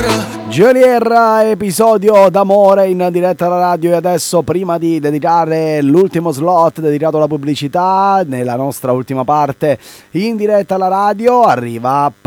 Jolier, episodio d'amore in diretta alla radio. E adesso, prima di dedicare l'ultimo slot dedicato alla pubblicità, nella nostra ultima parte in diretta alla radio, arriva